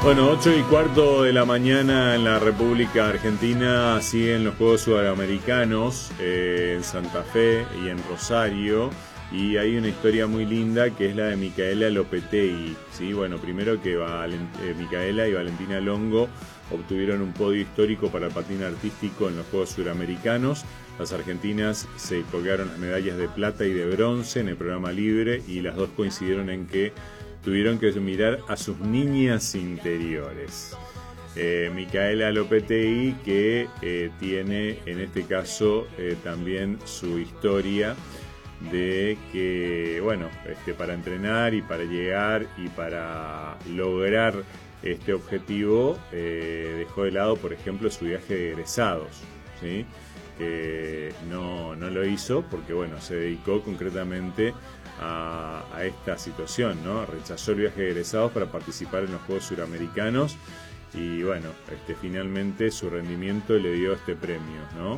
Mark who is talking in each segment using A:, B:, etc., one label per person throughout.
A: Bueno, 8:15 de la mañana en la República Argentina siguen los Juegos Sudamericanos en Santa Fe y en Rosario, y hay una historia muy linda que es la de Micaela Lopetegui, ¿sí? Bueno, primero que Micaela y Valentina Longo obtuvieron un podio histórico para el patín artístico en los Juegos Suramericanos. Las argentinas se colgaron las medallas de plata y de bronce en el programa libre, y las dos coincidieron en que tuvieron que mirar a sus niñas interiores. Micaela Lopetegui, que tiene en este caso también su historia de que, bueno, para entrenar y para llegar y para lograr este objetivo, dejó de lado, por ejemplo, su viaje de egresados, ¿sí? Que no lo hizo porque, bueno, se dedicó concretamente a esta situación, ¿no? Rechazó el viaje de egresados para participar en los Juegos Suramericanos, y bueno, finalmente su rendimiento le dio este premio, ¿no?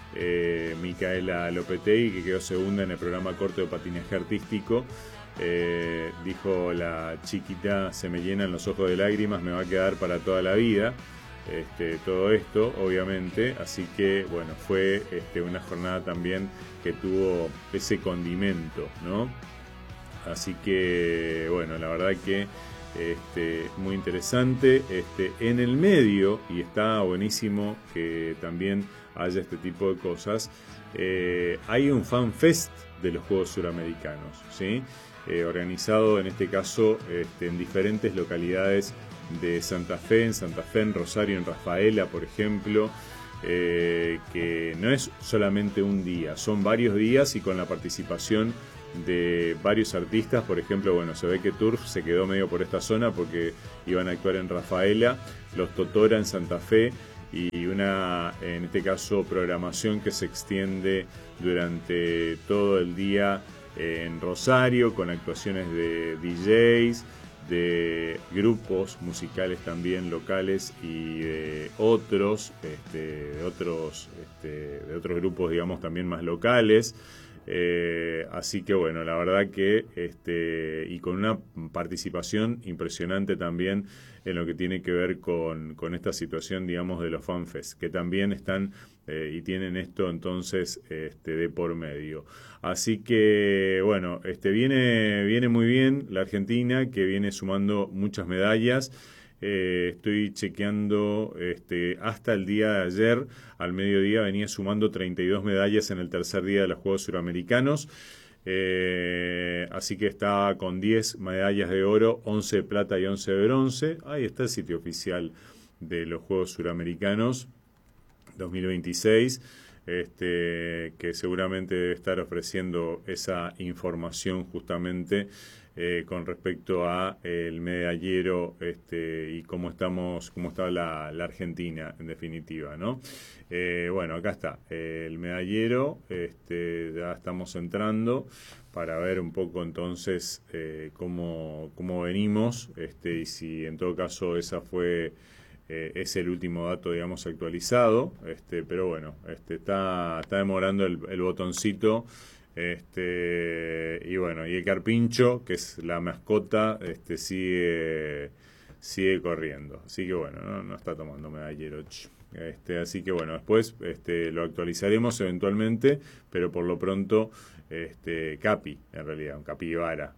A: Micaela Lopetegui, que quedó segunda en el programa corto de patinaje artístico, dijo: la chiquita se me llenan los ojos de lágrimas, me va a quedar para toda la vida todo esto, obviamente. Así que bueno, fue una jornada también que tuvo ese condimento, ¿no? Así que bueno, la verdad que muy interesante en el medio, y está buenísimo que también haya este tipo de cosas. Hay un fan fest de los Juegos Suramericanos, ¿sí? Organizado en este caso en diferentes localidades de Santa Fe, en Rosario, en Rafaela, por ejemplo, que no es solamente un día, son varios días y con la participación de varios artistas. Por ejemplo, bueno, se ve que Turf se quedó medio por esta zona porque iban a actuar en Rafaela, los Totora en Santa Fe, y una, en este caso, programación que se extiende durante todo el día en Rosario, con actuaciones de DJs, de grupos musicales también locales y de otros grupos, digamos, también más locales. Así que bueno, la verdad que y con una participación impresionante también en lo que tiene que ver con esta situación, digamos, de los fanfests, que también están y tienen esto entonces de por medio. Así que bueno, viene muy bien la Argentina, que viene sumando muchas medallas. Estoy chequeando hasta el día de ayer, al mediodía, venía sumando 32 medallas en el tercer día de los Juegos Suramericanos. Así que está con 10 medallas de oro, 11 de plata y 11 de bronce. Ahí está el sitio oficial de los Juegos Suramericanos 2026, que seguramente debe estar ofreciendo esa información justamente con respecto a el medallero y cómo está la Argentina en definitiva, ¿no? Bueno, acá está el medallero, ya estamos entrando para ver un poco entonces cómo venimos, y si en todo caso es el último dato, digamos, actualizado, pero bueno, está demorando el botoncito, y bueno, y el carpincho, que es la mascota, sigue corriendo, así que bueno, no está tomando medallero. Así que bueno, después lo actualizaremos eventualmente, pero por lo pronto Capi, en realidad, un capibara,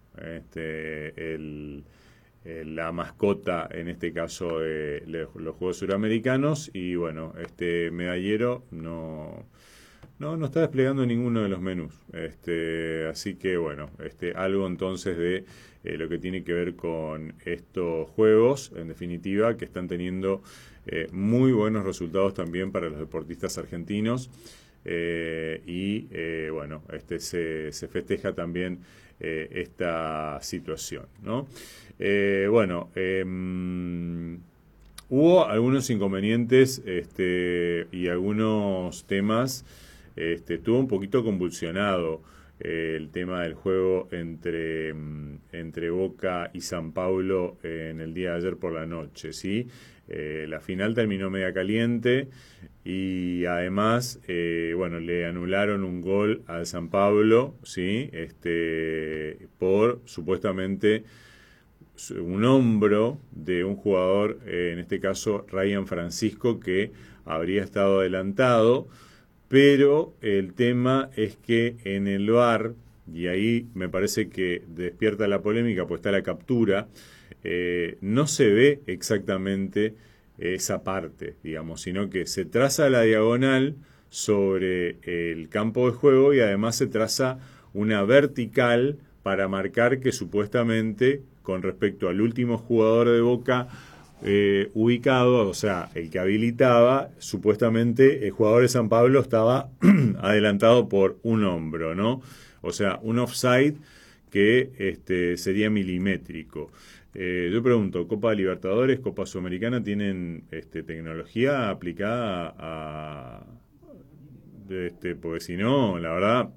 A: la mascota en este caso de los Juegos Suramericanos. Y bueno, este medallero no está desplegando ninguno de los menús, así que bueno, algo entonces de lo que tiene que ver con estos juegos, en definitiva, que están teniendo muy buenos resultados también para los deportistas argentinos. Bueno, se festeja también esta situación, ¿no? Hubo algunos inconvenientes y algunos temas. Estuvo un poquito convulsionado el tema del juego entre Boca y San Pablo en el día de ayer por la noche, ¿sí? La final terminó media caliente y además, le anularon un gol al San Pablo, ¿sí? Por supuestamente un hombro de un jugador, en este caso Ryan Francisco, que habría estado adelantado, pero el tema es que en el VAR, y ahí me parece que despierta la polémica, pues está la captura, no se ve exactamente esa parte, digamos, sino que se traza la diagonal sobre el campo de juego y además se traza una vertical para marcar que supuestamente con respecto al último jugador de Boca ubicado, o sea, el que habilitaba, supuestamente el jugador de San Pablo estaba adelantado por un hombro, ¿no? O sea, un offside que sería milimétrico. Yo pregunto, ¿Copa Libertadores, Copa Sudamericana tienen tecnología aplicada a porque si no, la verdad,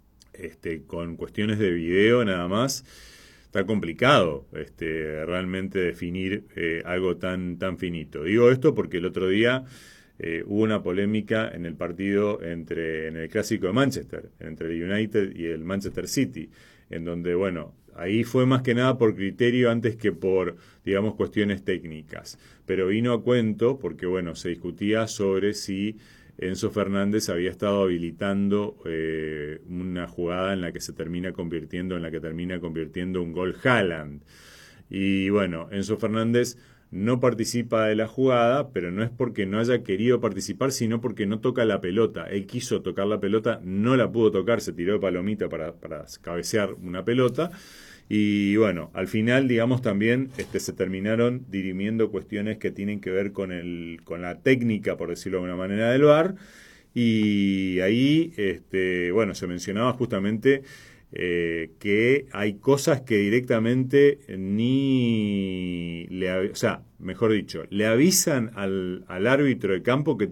A: con cuestiones de video nada más, está complicado realmente definir algo tan finito. Digo esto porque el otro día hubo una polémica en el partido en el Clásico de Manchester, entre el United y el Manchester City, en donde, bueno, ahí fue más que nada por criterio antes que por, digamos, cuestiones técnicas. Pero vino a cuento porque, bueno, se discutía sobre si Enzo Fernández había estado habilitando una jugada en la que termina convirtiendo un gol Haaland. Y bueno, Enzo Fernández no participa de la jugada, pero no es porque no haya querido participar, sino porque no toca la pelota. Él quiso tocar la pelota, no la pudo tocar, se tiró de palomita para cabecear una pelota. Y bueno, al final, digamos, también se terminaron dirimiendo cuestiones que tienen que ver con la técnica, por decirlo de alguna manera, del VAR. Y ahí, bueno, se mencionaba justamente que hay cosas que directamente o sea, mejor dicho, le avisan al árbitro de campo que